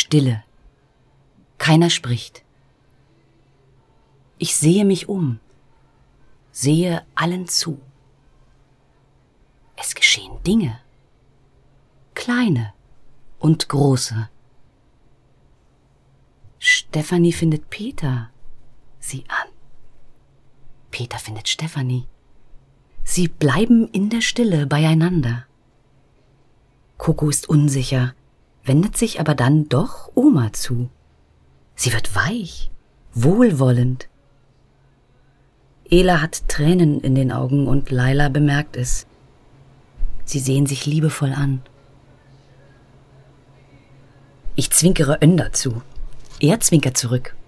Stille. Keiner spricht. Ich sehe mich um, sehe allen zu. Es geschehen Dinge, kleine und große. Stefanie findet Peter sie an. Peter findet Stefanie. Sie bleiben in der Stille beieinander. Coco ist unsicher, wendet sich aber dann doch Oma zu. Sie wird weich, wohlwollend. Ela hat Tränen in den Augen und Laila bemerkt es. Sie sehen sich liebevoll an. Ich zwinkere Önder zu. Er zwinkert zurück.